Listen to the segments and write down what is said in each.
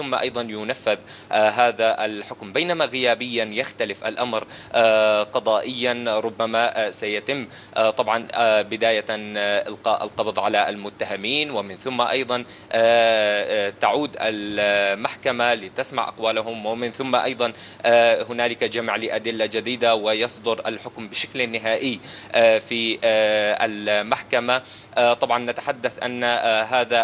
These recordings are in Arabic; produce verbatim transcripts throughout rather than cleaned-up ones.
ثم أيضا ينفذ هذا الحكم. بينما غيابيا يختلف الأمر قضائيا، ربما سيتم طبعا بداية إلقاء القبض على المتهمين، ومن ثم أيضا تعود المحكمة لتسمع أقوالهم، ومن ثم أيضا هنالك جمع لأدلة جديدة ويصدر الحكم بشكل نهائي في المحكمة. طبعا نتحدث أن هذا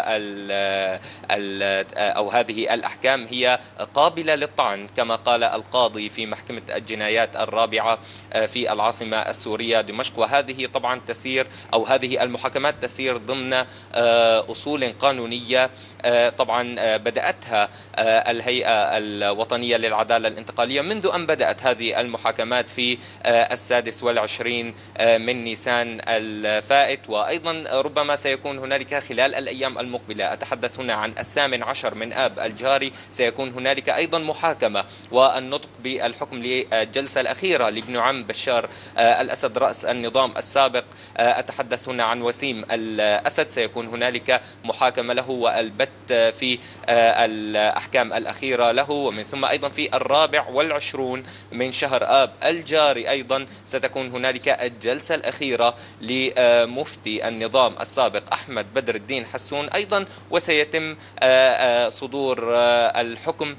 ال أو هذه الأحكام هي قابلة للطعن كما قال القاضي في محكمة الجنايات الرابعة في العاصمة السورية دمشق، وهذه طبعا تسير أو هذه المحاكمات تسير ضمن أصول قانونية طبعا بدأتها الهيئة الوطنية للعدالة الانتقالية منذ أن بدأت هذه المحاكمات في السادس والعشرين من نيسان الفائت، وأيضا ربما سيكون هنالك خلال الأيام المقبلة، أتحدث هنا عن الثامن عشر من آب الجاري، سيكون هنالك أيضا محاكمة والنطق بالحكم للجلسة الأخيرة لابن عم بشار الأسد رأس النظام السابق. أتحدث هنا عن وسيم الأسد، سيكون هنالك محاكمة له والبت في الأحكام الأخيرة له، ومن ثم أيضا في الرابع والعشرون من شهر آب الجاري أيضا ستكون هنالك الجلسة الأخيرة لمفتي النظام السابق أحمد بدر الدين حسون أيضا، وسيتم صدور الحكم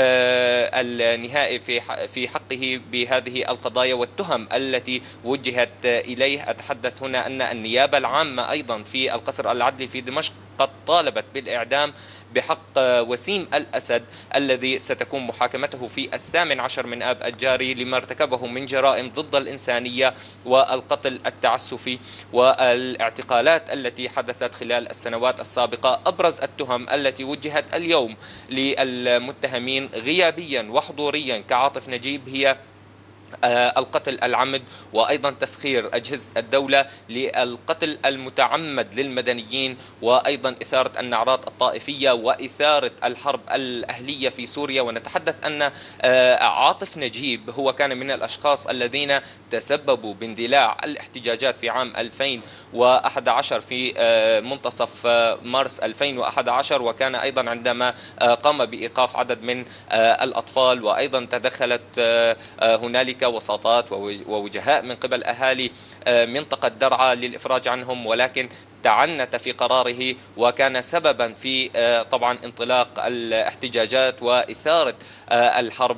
النهائي في في حقه بهذه القضايا والتهم التي وجهت إليه. أتحدث هنا أن النيابة العامة أيضا في القصر العدلي في دمشق قد طالبت بالإعدام بحق وسيم الأسد الذي ستكون محاكمته في الثامن عشر من آب الجاري لما ارتكبه من جرائم ضد الإنسانية والقتل التعسفي والاعتقالات التي حدثت خلال السنوات السابقة. أبرز التهم التي وجهت اليوم للمتهمين غيابيا وحضوريا كعاطف نجيب هي القتل العمد، وأيضا تسخير أجهزة الدولة للقتل المتعمد للمدنيين، وأيضا إثارة النعرات الطائفية وإثارة الحرب الأهلية في سوريا. ونتحدث أن عاطف نجيب هو كان من الأشخاص الذين تسببوا باندلاع الاحتجاجات في عام ألفين وأحد عشر في منتصف مارس ألفين وأحد عشر، وكان أيضا عندما قام بإيقاف عدد من الأطفال، وأيضا تدخلت هنالك وساطات ووجهاء من قبل أهالي منطقة درعا للإفراج عنهم، ولكن تعنت في قراره وكان سببا في طبعا انطلاق الاحتجاجات وإثارة الحرب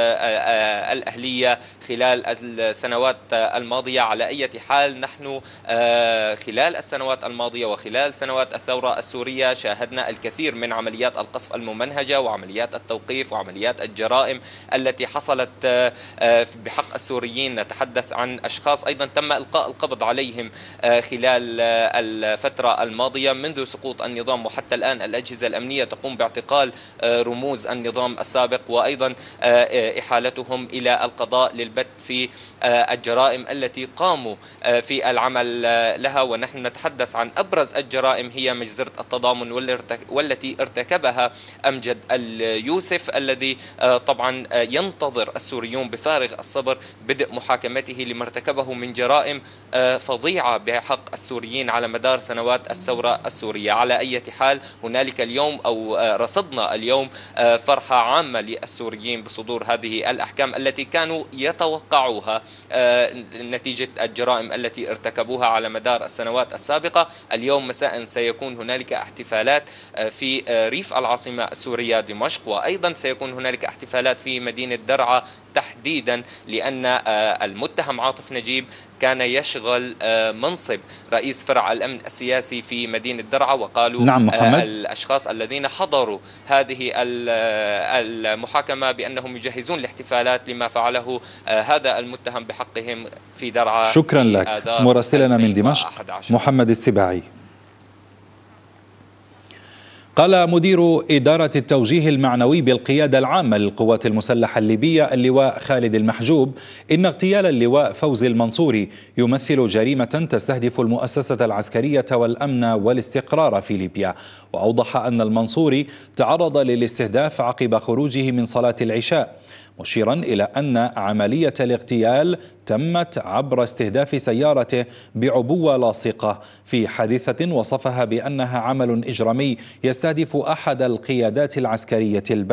الأهلية خلال السنوات الماضية. على أي حال نحن خلال السنوات الماضية وخلال سنوات الثورة السورية شاهدنا الكثير من عمليات القصف الممنهجة وعمليات التوقيف وعمليات الجرائم التي حصلت بحق السوريين. نتحدث عن أشخاص أيضا تم إلقاء القبض عليهم خلال الفترة الماضية منذ سقوط النظام، وحتى الآن الأجهزة الأمنية تقوم باعتقال رموز النظام السابق وأيضا إحالتهم إلى القضاء للبت في الجرائم التي قاموا في العمل لها. ونحن نتحدث عن أبرز الجرائم هي مجزرة التضامن والتي ارتكبها أمجد اليوسف الذي طبعا ينتظر السوريون بفارغ الصبر بدء محاكمته لما ارتكبه من جرائم فظيعة بحق السوريين على مدار سنوات الثورة السورية. على أي حال هنالك اليوم أو رصدنا اليوم فرحة عامة للسوريين بصدور هذه الأحكام التي كانوا يتوقعوها نتيجة الجرائم التي ارتكبوها على مدار السنوات السابقة. اليوم مساء سيكون هنالك احتفالات في ريف العاصمة السورية دمشق، وأيضا سيكون هنالك احتفالات في مدينة درعا تحديدا لأن المتهم عاطف نجيب كان يشغل منصب رئيس فرع الأمن السياسي في مدينة درعا. وقالوا نعم محمد. الأشخاص الذين حضروا هذه المحاكمة بأنهم يجهزون الاحتفالات لما فعله هذا المتهم بحقهم في درعا. شكرا لك مراسلنا من دمشق محمد السباعي. قال مدير إدارة التوجيه المعنوي بالقيادة العامة للقوات المسلحة الليبية اللواء خالد المحجوب إن اغتيال اللواء فوزي المنصوري يمثل جريمة تستهدف المؤسسة العسكرية والأمن والاستقرار في ليبيا. وأوضح أن المنصوري تعرض للاستهداف عقب خروجه من صلاة العشاء، مشيرا إلى أن عملية الاغتيال تمت عبر استهداف سيارته بعبوة لاصقة في حادثة وصفها بأنها عمل إجرامي يستهدف أحد القيادات العسكرية البلد.